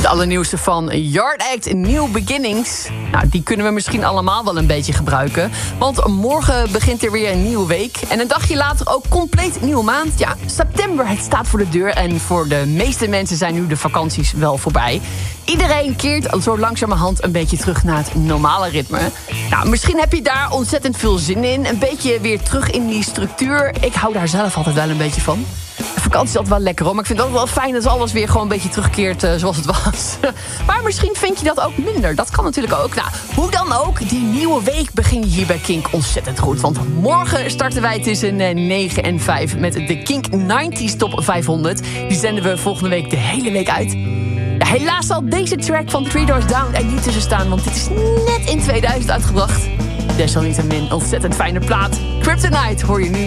allernieuwste van Yard Act, New Beginnings. Nou, die kunnen we misschien allemaal wel een beetje gebruiken. Want morgen begint er weer een nieuwe week. En een dagje later ook compleet nieuwe maand. Ja, september, het staat voor de deur. En voor de meeste mensen zijn nu de vakanties wel voorbij. Iedereen keert zo langzamerhand een beetje terug naar het normale ritme. Nou, misschien heb je daar ontzettend veel zin in. Een beetje weer terug in die structuur. Ik hou daar zelf altijd wel een beetje van. De vakantie is altijd wel lekker hoor, maar ik vind het ook wel fijn dat alles weer gewoon een beetje terugkeert zoals het was. Maar misschien vind je dat ook minder. Dat kan natuurlijk ook. Nou, hoe dan ook, die nieuwe week begin je hier bij Kink ontzettend goed. Want morgen starten wij tussen 9 en 5 met de Kink 90s Top 500. Die zenden we volgende week de hele week uit. Ja, helaas zal deze track van Three Doors Down er niet tussen staan, want dit is net in 2000 uitgebracht. Desalniettemin ontzettend fijne plaat. Kryptonite hoor je nu.